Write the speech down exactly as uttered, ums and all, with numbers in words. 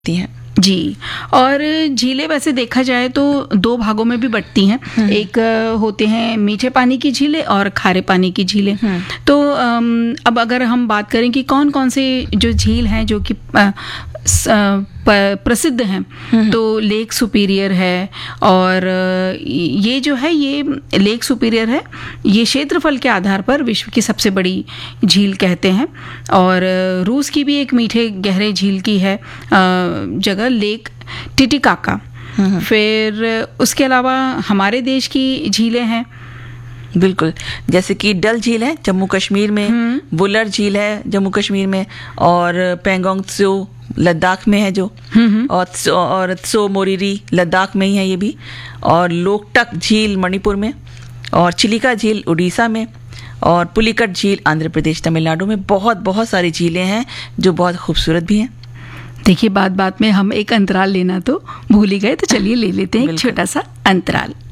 हैं जी। और झीलें वैसे देखा जाए तो दो भागों में भी बंटती हैं। एक होते हैं मीठे पानी की झीलें और खारे पानी की झीलें। तो अब अगर हम बात करें कि कौन कौन से जो झील हैं जो कि प्रसिद्ध हैं, तो लेक सुपीरियर है, और ये जो है ये लेक सुपीरियर है, ये क्षेत्रफल के आधार पर विश्व की सबसे बड़ी झील कहते हैं। और रूस की भी एक मीठे गहरे झील की है जगह, लेक टिटिकाका। फिर उसके अलावा हमारे देश की झीलें हैं, बिल्कुल, जैसे कि डल झील है जम्मू कश्मीर में, वुलर झील है जम्मू कश्मीर में, और पेंगोंग त्सो लद्दाख में है जो, और और त्सो मोरिरी लद्दाख में ही है ये भी, और लोकटक झील मणिपुर में, और चिलिका झील उड़ीसा में, और पुलिकट झील आंध्र प्रदेश तमिलनाडु में। बहुत बहुत सारी झीलें हैं जो बहुत खूबसूरत भी हैं। देखिए, बात बात में हम एक अंतराल लेना तो भूल ही गए, तो चलिए ले लेते हैं एक छोटा सा अंतराल।